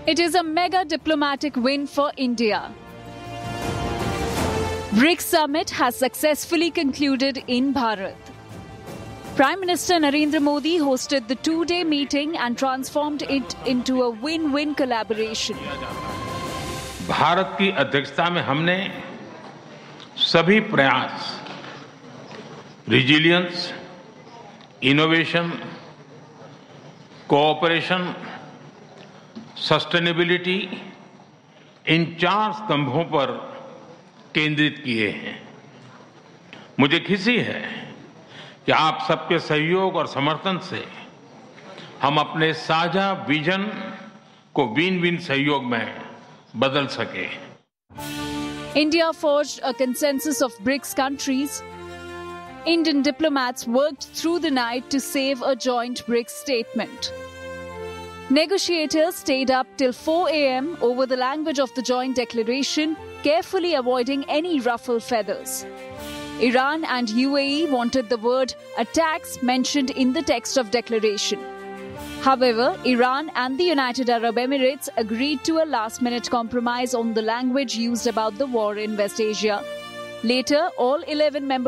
It is a mega diplomatic win for India. BRICS summit has successfully concluded in Bharat. Prime Minister Narendra Modi hosted the two-day meeting and transformed it into a win-win collaboration. Bharat की अध्यक्षता में हमने सभी प्रयास, resilience, innovation, cooperation, sustainability, इन 4 स्तंभों पर केंद्रित किए हैं। मुझे खुशी है कि आप सबके सहयोग और समर्थन से हम अपने साझा विजन को विन विन सहयोग में बदल सके। India forged a consensus of BRICS countries. Indian diplomats worked through the night to save a joint BRICS statement. Negotiators stayed up till 4 a.m. over the language of the joint declaration, carefully avoiding any ruffle feathers. Iran and UAE wanted the word attacks mentioned in the text of declaration. However, Iran and the United Arab Emirates agreed to a last-minute compromise on the language used about the war in West Asia. Later, all 11 members